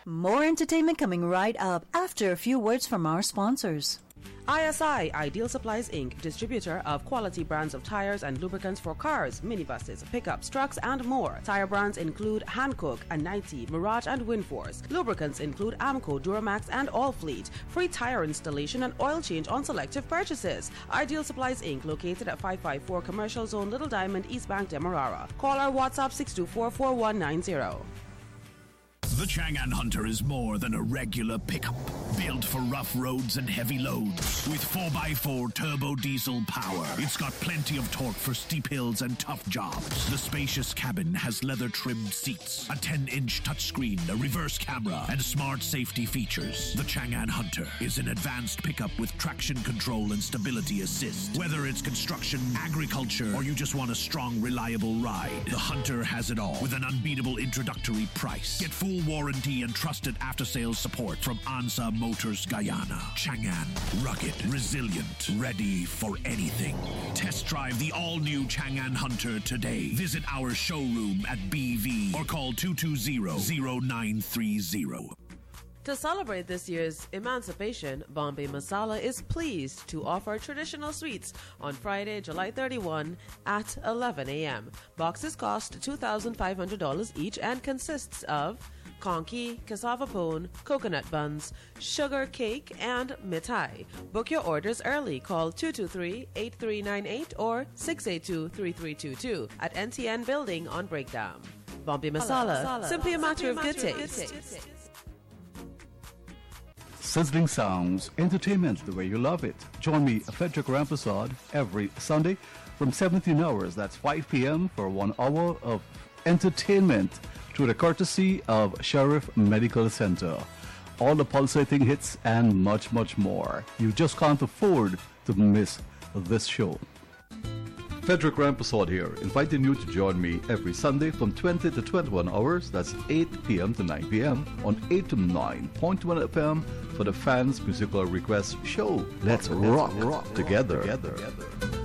More entertainment coming right up after a few words from our sponsors. ISI, Ideal Supplies Inc., distributor of quality brands of tires and lubricants for cars, minibuses, pickups, trucks, and more. Tire brands include Hankook, Anite, Mirage, and Windforce. Lubricants include Amco, Duramax, and Allfleet. Free tire installation and oil change on selective purchases. Ideal Supplies Inc., located at 554 Commercial Zone, Little Diamond, East Bank, Demerara. Call our WhatsApp 624-4190. The Chang'an Hunter is more than a regular pickup, built for rough roads and heavy loads. With 4x4 turbo diesel power, it's got plenty of torque for steep hills and tough jobs. The spacious cabin has leather-trimmed seats, a 10-inch touchscreen, a reverse camera, and smart safety features. The Chang'an Hunter is an advanced pickup with traction control and stability assist. Whether it's construction, agriculture, or you just want a strong, reliable ride, the Hunter has it all with an unbeatable introductory price. Get full warranty and trusted after-sales support from ANSA Motors Guyana. Chang'an, rugged, resilient, ready for anything. Test drive the all-new Chang'an Hunter today. Visit our showroom at BV or call 220-0930. To celebrate this year's emancipation, Bombay Masala is pleased to offer traditional sweets on Friday, July 31 at 11 a.m. Boxes cost $2,500 each and consists of conky, cassava pone, coconut buns, sugar cake, and mithai. Book your orders early. Call 223-8398 or 682-3322 at NTN Building on Breakdown. Bombay Masala, simply a matter of good taste. Sizzling sounds, entertainment the way you love it. Join me, Frederick Rampersad, every Sunday from 17 hours, that's 5 p.m. for 1 hour of entertainment through the courtesy of Sheriff Medical Center. All the pulsating hits and much, much more. You just can't afford to miss this show. Frederick Rampersad here, inviting you to join me every Sunday from 20 to 21 hours, that's 8 p.m. to 9 p.m. on 8 to 9.1 FM for the Fans Musical Request Show. Let's rock together.